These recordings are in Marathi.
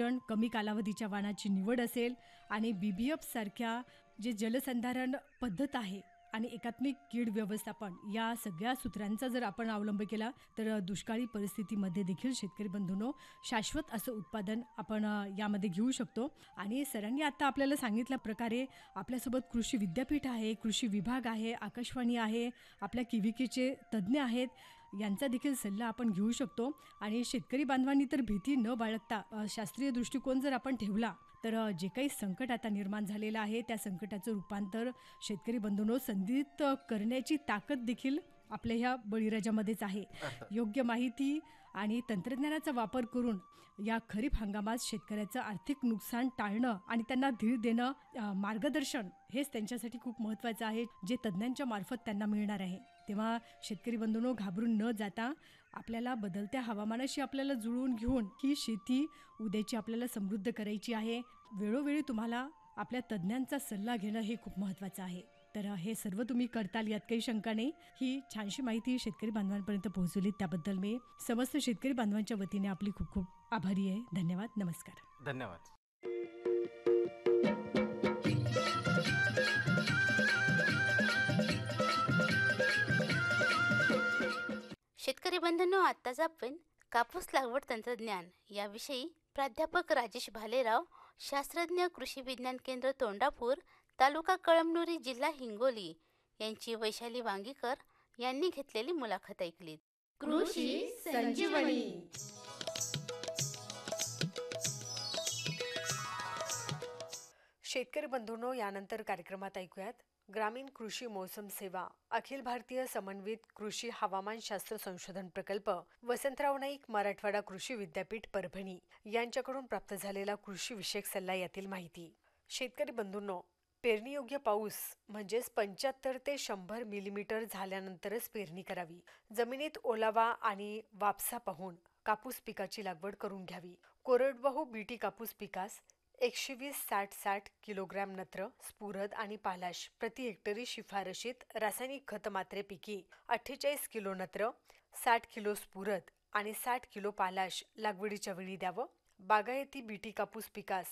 संवर्धन, कमी कालावधीच्या वाणाची निवड असेल आणि BBF सारख्या जे जलसंधारण पद्धत आहे आणि एकात्मिक कीड व्यवस्थापन या सगळ्या सूत्रांचा जर आपण अवलंब केला तर दुष्काळी परिस्थितीमध्ये देखील शेतकरी बंधूंनो शाश्वत असं उत्पादन आपण यामध्ये घेऊ शकतो. आणि सरांनी आता आपल्याला सांगितल्या प्रकारे आपल्यासोबत कृषी विद्यापीठ आहे, कृषी विभाग आहे, आकाशवाणी आहे, आपल्या किविकेचे तज्ज्ञ आहेत, यांचा देखील सल्ला आपण घेऊ शकतो. आणि शेतकरी बांधवांनी तर भीती न बाळगता शास्त्रीय दृष्टिकोन जर आपण ठेवला तर जे काही संकट आता निर्माण झालेलं आहे त्या संकटाचं रूपांतर शेतकरी बंधूंनो संधीत करण्याची ताकद देखील आपल्या ह्या बळीराजामध्येच आहे. योग्य माहिती आणि तंत्रज्ञानाचा वापर करून या खरीप हंगामात शेतकऱ्याचं आर्थिक नुकसान टाळणं आणि त्यांना धीर देणं, मार्गदर्शन हेच त्यांच्यासाठी खूप महत्त्वाचं आहे, जे तज्ज्ञांच्या मार्फत त्यांना मिळणार आहे. तेव्हा शेतकरी बंधूंनो घाबरून न जाता आपल्याला बदलत्या हवामानाशी आपल्याला जुळवून घेऊन ही शेती उद्याची आपल्याला समृद्ध करायची आहे. वेळोवेळी तुम्हाला आपल्या तज्ज्ञांचा सल्ला घेणं हे खूप महत्त्वाचं आहे. तर हे सर्व तुम्ही करताल यात काही शंका नाही. ही छानशी माहिती शेतकरी बांधवांपर्यंत पोहोचवली त्याबद्दल मी समस्त शेतकरी बांधवांच्या वतीने आपली खूप खूप आभारी आहे. धन्यवाद. नमस्कार. धन्यवाद. शेतकरी बंधूंनो, आत्ताच आपण कापूस लागवड तंत्रज्ञान याविषयी प्राध्यापक राजेश भालेराव, शास्त्रज्ञ, कृषी विज्ञान केंद्र तोंडापूर, तालुका कळमनुरी, जिल्हा हिंगोली यांची वैशाली वांगीकर यांनी घेतलेली मुलाखत ऐकली. कृषी संजीवनी. शेतकरी बंधूंनो, यानंतर कार्यक्रमात ऐकूयात ग्रामीण कृषी मौसम सेवा अखिल भारतीय समन्वित कृषी हवामानशास्त्र संशोधन प्रकल्प वसंतराव नाईक मराठवाडा कृषी विद्यापीठ परभणी यांच्याकडून प्राप्त झालेला कृषी विषयक सल्ला. यातील माहिती. शेतकरी बंधूंनो, पेरणीयोग्य पाऊस म्हणजेच 75 ते 100 मिलीमीटर झाल्यानंतरच पेरणी करावी. जमिनीत ओलावा आणि वापसा पाहून कापूस पिकाची लागवड करून घ्यावी. कोरडवाहू बीटी कापूस पिकास 120-60-60 किलोग्रॅम नत्र, स्फुरद आणि पालाश प्रति हेक्टरी शिफारशीत. रासायनिक खत मात्रेपैकी 48 किलो नत्र, 60 किलो स्फुरद आणि 60 किलो पालाश लागवडीच्या वेळी द्यावं. बागायती बीटी कापूस पिकास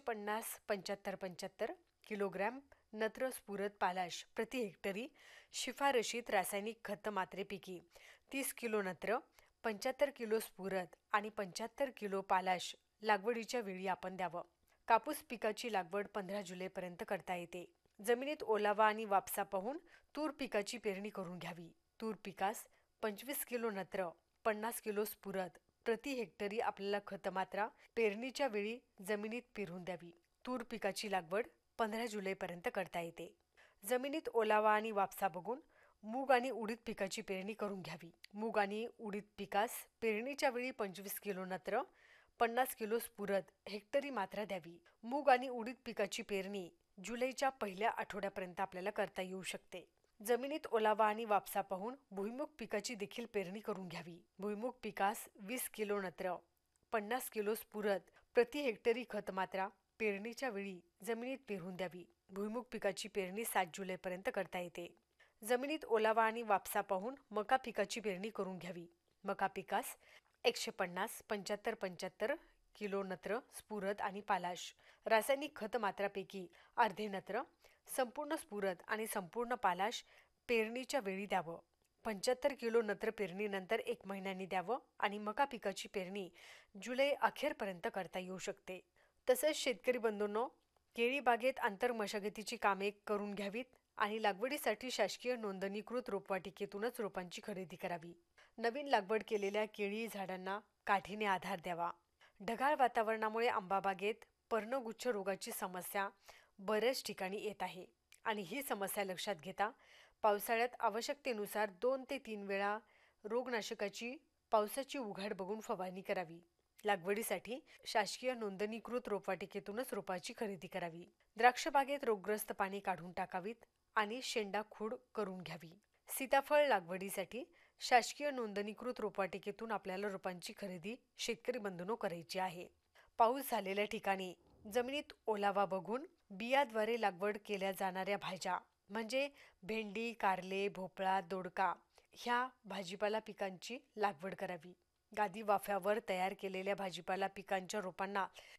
150-75-75 किलोग्रॅम नत्र, स्फुरद, पालाश प्रति हेक्टरी शिफारशीत. रासायनिक खत मात्रेपैकी 30 किलो नत्र, 75 किलो स्फुरद आणि 75 किलो पालाश लागवडीच्या वेळी आपण द्यावं. कापूस पिकाची लागवड 15 जुलैपर्यंत करता येते. जमिनीत ओलावा आणि वापसा पाहून तूर पिकाची पेरणी करून घ्यावी. तूर पिकास 25 किलो नत्र, 50 किलो स्फुरद प्रति हेक्टरी आपल्याला खतमात्रा पेरणीच्या वेळी जमिनीत पेरून द्यावी. तूर पिकाची लागवड 15 जुलैपर्यंत करता येते. जमिनीत ओलावा आणि वापसा बघून मूग आणि उडीद पिकाची पेरणी करून घ्यावी. मूग आणि उडीद पिकास पेरणीच्या वेळी 25 किलो नत्र, 50 किलो स्फुरद हेक्टरी मात्रा द्यावी. मूग आणि उडीद पिकाची पेरणी जुलैच्या पहिल्या आठवड्यापर्यंत आपल्याला करता येऊ शकते. जमिनीत ओलावा आणि वापसा पाहून भुईमूग पिकाची देखील पेरणी करून घ्यावी. भुईमूग पिकास 20 किलो नत्र, 50 किलो स्फुरद प्रति हेक्टरी खत मात्रा पेरणीच्या वेळी जमिनीत पेरून द्यावी. भुईमूग पिकाची पेरणी 7 जुलैपर्यंत करता येते. जमिनीत ओलावा आणि वापसा पाहून मका पिकाची पेरणी करून घ्यावी. मका पिकास 150-75-75 किलो नत्र, स्फुरद आणि पालाश रासायनिक खत मात्रापैकी अर्धे नत्र, संपूर्ण स्फुरद आणि संपूर्ण पालाश पेरणीच्या वेळी द्यावं. 75 किलो नत्र पेरणीनंतर 1 महिन्यांनी द्यावं आणि मका पिकाची पेरणी जुलै अखेरपर्यंत करता येऊ शकते. तसेच शेतकरी बंधूंनो, केळी बागेत आंतर मशागतीची कामे करून घ्यावीत आणि लागवडीसाठी शासकीय नोंदणीकृत रोपवाटिकेतूनच रोपांची खरेदी करावी. नवीन लागवड केलेल्या केळी झाडांना काठीने आधार द्यावा. ढगाळ वातावरणामुळे आंबाबागेत पर्णगुच्छ रोगाची समस्या बऱ्याच ठिकाणी येत आहे आणि ही समस्या लक्षात घेता पावसाळ्यात आवश्यकतेनुसार 2 ते 3 वेळा रोगनाशकाची पावसाची उघाड बघून फवारणी करावी. लागवडीसाठी शासकीय नोंदणीकृत रोपवाटिकेतूनच रोपाची खरेदी करावी. द्राक्ष बागेत रोगग्रस्त पाने काढून टाकावीत आणि शेंडा खूड करून घ्यावी. सीताफळ लागवडीसाठी शासकीय नोंदणीकृत रोपवाटिकेतून आपल्याला रोपांची खरेदी शेतकरी बंधूंनो करायची आहे. पाऊस झालेल्या ठिकाणी जमिनीत ओलावा बघून बियाद्वारे लागवड केल्या जाणाऱ्या भाज्या म्हणजे भेंडी, कारले, भोपळा, दोडका ह्या भाजीपाला पिकांची लागवड करावी. गादी वाफ्यावर तयार केलेल्या भाजीपाला पिकांच्या रोपांना